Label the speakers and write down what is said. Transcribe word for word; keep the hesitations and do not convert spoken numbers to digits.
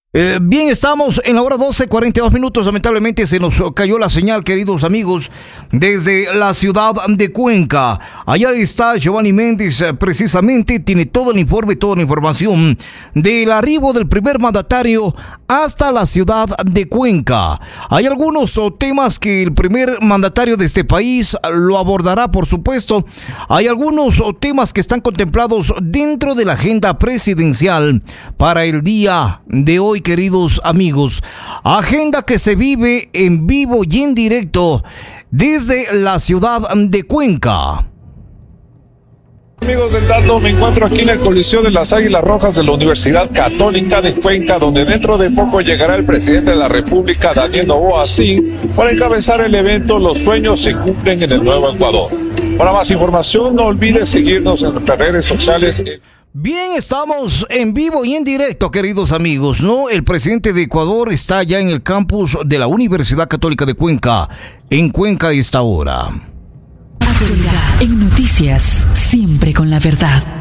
Speaker 1: Eh, bien, estamos en la hora doce, cuarenta y dos minutos. Lamentablemente se nos cayó la señal, queridos amigos, desde la ciudad de Cuenca. Allá está Giovanni Méndez, eh, precisamente tiene todo el informe, toda la información del arribo del primer mandatario hasta la ciudad de Cuenca. Hay algunos oh, temas que el primer mandatario de este país lo abordará, por supuesto. Hay algunos oh, temas que están contemplados dentro de la agenda presidencial para el día de hoy, queridos amigos. Agenda que se vive en vivo y en directo desde la ciudad de Cuenca.
Speaker 2: Amigos del dato, me encuentro aquí en el Coliseo de las Águilas Rojas de la Universidad Católica de Cuenca, donde dentro de poco llegará el presidente de la República, Daniel Noboa Sin, para encabezar el evento Los Sueños se Cumplen en el Nuevo Ecuador. Para más información, no olvides seguirnos en nuestras redes sociales.
Speaker 1: Bien, estamos en vivo y en directo, queridos amigos, ¿no? El presidente de Ecuador está ya en el campus de la Universidad Católica de Cuenca, en Cuenca a esta hora.
Speaker 3: Actualidad en noticias, siempre con la verdad.